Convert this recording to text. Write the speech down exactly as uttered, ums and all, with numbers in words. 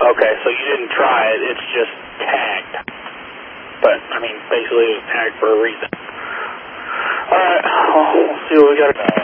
Okay, so you didn't try it, it's just tagged. But, I mean, basically it was tagged for a reason. Alright, well, we'll see what we got to do.